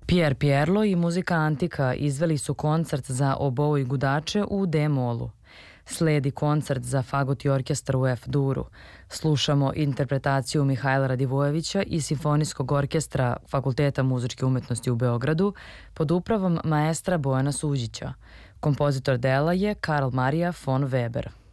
Pier Pierlo i muzika Antika izveli su koncert za oboe i gudače u D-molu. Sledi koncert za fagot i orkestar u F-duru. Slušamo interpretaciju Mihajla Radivojevića i Simfonijskog orkestra Fakulteta muzičke umetnosti u Beogradu pod upravom maestra Bojana Suđića. Kompozitor dela je Karl Maria von Weber.